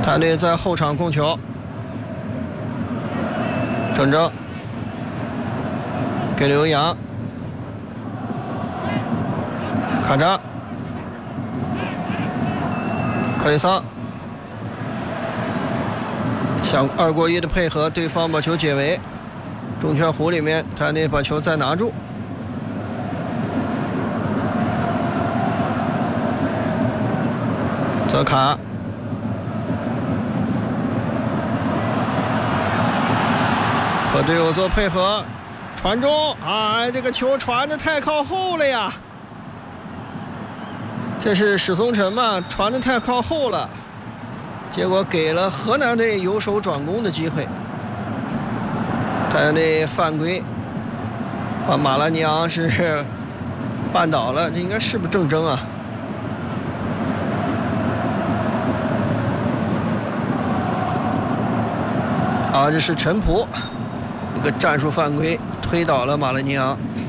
泰安队在后场控球，郑铮给刘洋，卡扎，克里桑，想2过1的配合，对方把球解围，中圈弧里面，泰安队把球再拿住。泽卡，和队友做配合，传中，哎，这个球传的太靠后了呀！这是史松辰嘛，传的太靠后了，结果给了河南队由守转攻的机会。泰安队犯规，把马拉尼昂是绊倒了，这应该是不是郑铮啊？这是陈普一个战术犯规，推倒了马拉尼昂。